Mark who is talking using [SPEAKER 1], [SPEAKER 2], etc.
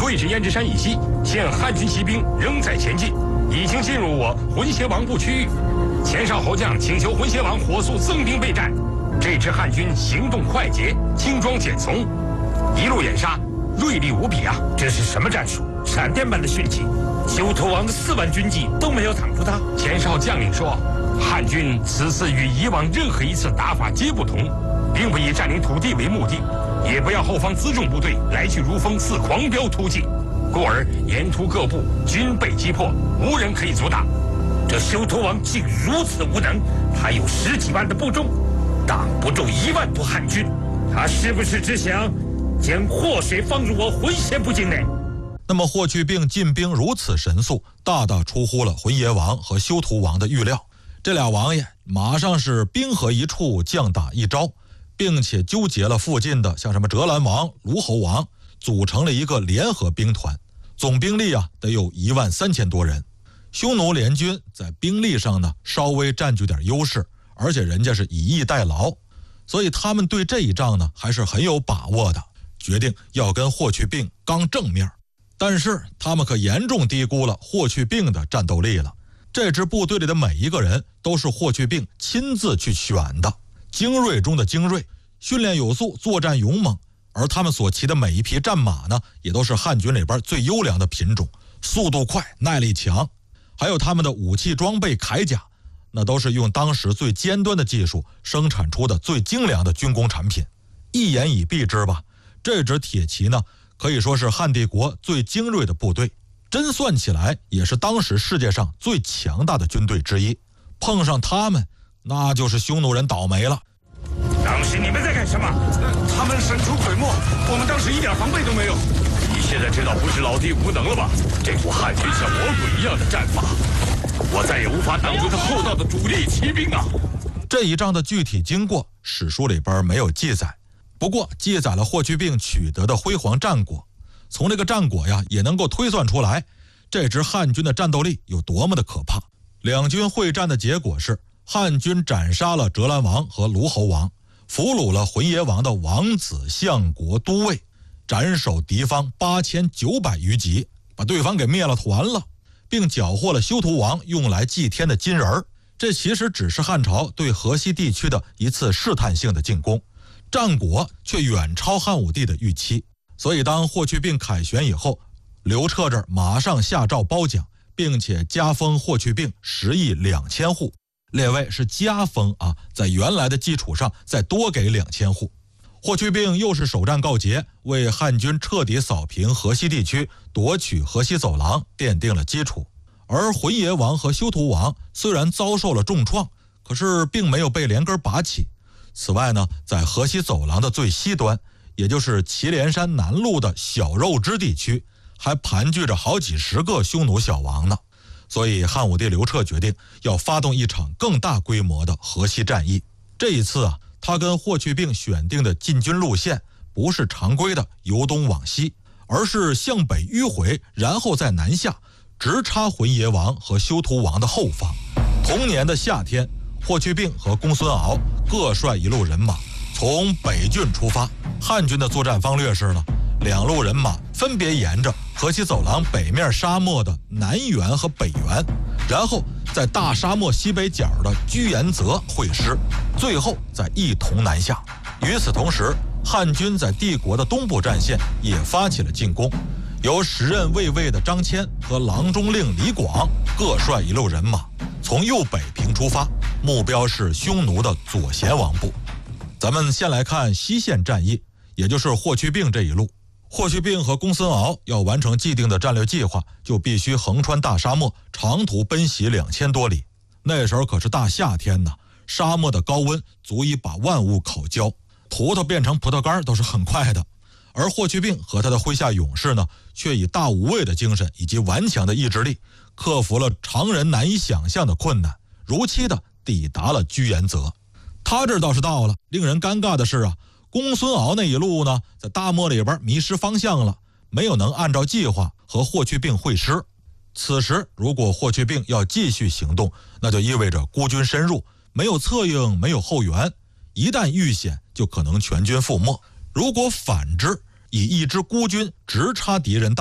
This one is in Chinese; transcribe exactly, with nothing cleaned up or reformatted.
[SPEAKER 1] 对峙燕支山以西，现汉军骑兵仍在前进，已经进入我浑邪王部区域。前哨侯将请求浑邪王火速增兵备战。这支汉军行动快捷，轻装简从，一路掩杀，锐利无比啊！
[SPEAKER 2] 这是什么战术？闪电般的迅疾，修图王的四万军骑都没有挡住他。
[SPEAKER 1] 前哨将领说，汉军此次与以往任何一次打法皆不同，并不以占领土地为目的，也不要后方辎重部队来去如风，似狂飙突进，故而沿途各部均被击破，无人可以阻挡。
[SPEAKER 2] 这修图王竟如此无能，他有十几万的部众，挡不住一万多汉军，他是不是只想将祸水放入我浑邪部境内？
[SPEAKER 3] 那么霍去病进兵如此神速，大大出乎了浑邪王和修图王的预料。这俩王爷马上是兵合一处，将打一招，并且纠结了附近的像什么折兰王、卢侯王，组成了一个联合兵团，总兵力啊得有一万三千多人。匈奴联军在兵力上呢稍微占据点优势，而且人家是以逸待劳，所以他们对这一仗呢还是很有把握的，决定要跟霍去病刚正面。但是他们可严重低估了霍去病的战斗力了。这支部队里的每一个人都是霍去病亲自去选的，精锐中的精锐，训练有素，作战勇猛。而他们所骑的每一匹战马呢，也都是汉军里边最优良的品种，速度快，耐力强。还有他们的武器装备铠甲，那都是用当时最尖端的技术生产出的最精良的军工产品。一言以蔽之吧，这支铁骑呢可以说是汉帝国最精锐的部队，真算起来也是当时世界上最强大的军队之一。碰上他们，那就是匈奴人倒霉了。
[SPEAKER 2] 当时你们在干什么？
[SPEAKER 1] 他们神出鬼没，我们当时一点防备都没有。
[SPEAKER 4] 你现在知道不是老弟无能了吧？这股汉军像魔鬼一样的战法，我再也无法挡住他后道的主力骑兵啊！
[SPEAKER 3] 这一仗的具体经过，史书里边没有记载，不过记载了霍去病取得的辉煌战果。从这个战果呀，也能够推算出来，这支汉军的战斗力有多么的可怕。两军会战的结果是，汉军斩杀了折兰王和卢侯王，俘虏了浑邪王的王子、相国、都尉，斩首敌方八千九百余级，把对方给灭了团了，并缴获了修图王用来祭天的金人儿。这其实只是汉朝对河西地区的一次试探性的进攻，战果却远超汉武帝的预期。所以当霍去病凯旋以后，刘彻这儿马上下诏褒奖，并且加封霍去病十亿两千户。列位是加封啊，在原来的基础上再多给两千户。霍去病又是首战告捷，为汉军彻底扫平河西地区，夺取河西走廊奠定了基础。而浑邪王和修图王虽然遭受了重创，可是并没有被连根拔起。此外呢，在河西走廊的最西端，也就是祁连山南麓的小肉支地区，还盘踞着好几十个匈奴小王呢。所以汉武帝刘彻决定要发动一场更大规模的河西战役。这一次啊，他跟霍去病选定的进军路线不是常规的由东往西，而是向北迂回，然后再南下，直插浑邪王和修图王的后方。同年的夏天，霍去病和公孙敖各率一路人马从北郡出发。汉军的作战方略是呢，两路人马分别沿着河西走廊北面沙漠的南缘和北缘，然后在大沙漠西北角的居延泽会师，最后再一同南下。与此同时，汉军在帝国的东部战线也发起了进攻，由时任卫尉的张骞和郎中令李广各率一路人马从右北平出发，目标是匈奴的左贤王部。咱们先来看西线战役，也就是霍去病这一路。霍去病和公孙敖要完成既定的战略计划，就必须横穿大沙漠，长途奔袭两千多里。那时候可是大夏天呢，沙漠的高温足以把万物烤焦，葡萄变成葡萄干都是很快的。而霍去病和他的麾下勇士呢，却以大无畏的精神以及顽强的意志力，克服了常人难以想象的困难，如期的抵达了居延泽。他这倒是到了，令人尴尬的是啊，公孙敖那一路呢，在大漠里边迷失方向了，没有能按照计划和霍去病会师。此时如果霍去病要继续行动，那就意味着孤军深入，没有策应，没有后援，一旦遇险就可能全军覆没。如果反之，以一支孤军直插敌人大